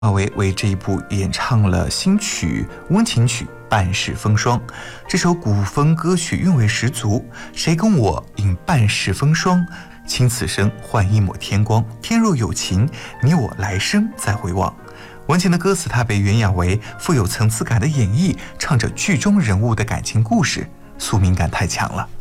马维为这一部演唱了新曲温情曲《半世风霜》。这首古风歌曲韵味十足，谁跟我饮半世风霜？倾此生换一抹天光，天若有情，你我来生再回望。文情的歌词，它被袁娅维富有层次感的演绎，唱着剧中人物的感情故事，宿命感太强了。